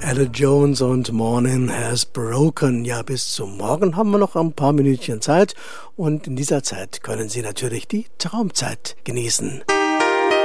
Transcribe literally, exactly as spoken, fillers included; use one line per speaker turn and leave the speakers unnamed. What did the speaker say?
Ella Jones und Morning Has Broken. Ja, bis zum Morgen haben wir noch ein paar Minütchen Zeit und in dieser Zeit können Sie natürlich die Traumzeit genießen.